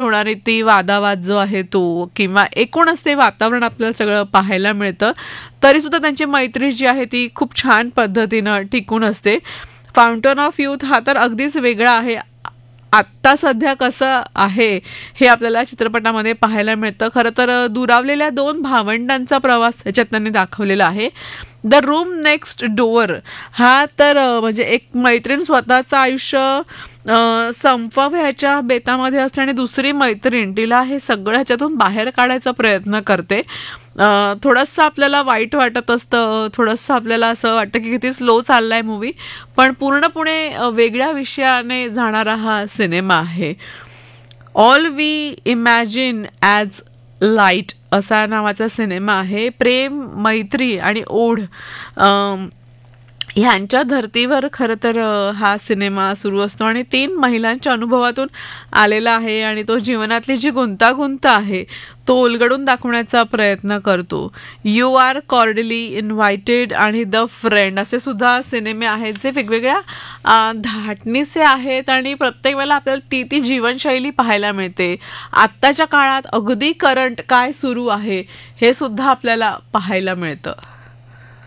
होणारी ती वादावाद जो आहे तो किंवा एकूणच ते वातावरण आपल्याला सगळं पाहायला मिळतं. तरीसुद्धा त्यांची मैत्री जी आहे ती खूप छान पद्धतीनं टिकून असते. फाउंटन ऑफ youth हा तर अगदीच वेगळा आहे. आत्ता सध्या कसं आहे हे आपल्याला चित्रपटामध्ये पाहायला मिळतं. खरं तर दुरावलेल्या दोन भावंडांचा प्रवास ह्याच्यात त्यांनी दाखवलेला आहे. द रूम नेक्स्ट डोअर हा तर म्हणजे एक मैत्रीण स्वतःचं आयुष्य संपवायच्या बेतामध्ये असते आणि दुसरी मैत्रीण तिला हे सगळं ह्याच्यातून बाहेर काढायचा प्रयत्न करते. थोडंसं आपल्याला वाईट वाटत असतं, थोडंसं आपल्याला असं वाटतं की किती स्लो चाललाय मूवी, पण पूर्णपणे वेगळ्या विषयाने जाणारा हा सिनेमा आहे. All we imagine as light असा नावाचा सिनेमा आहे. प्रेम, मैत्री आणि ओढ ह्यांच्या धर्तीवर खरं तर हा सिनेमा सुरू असतो आणि 3 महिलांच्या अनुभवातून आलेला आहे आणि तो जीवनातली जी गुंतागुंत आहे तो उलगडून दाखवण्याचा प्रयत्न करतो. यू आर कॉर्डिली इन्व्हायटेड आणि द फ्रेंड असे सुद्धा सिनेमे आहेत जे वेगवेगळ्या धाटणीचे आहेत आणि प्रत्येक वेळेला आपल्याला ती जीवनशैली पाहायला मिळते. आत्ताच्या काळात अगदी करंट काय सुरू आहे हे सुद्धा आपल्याला पाहायला मिळतं.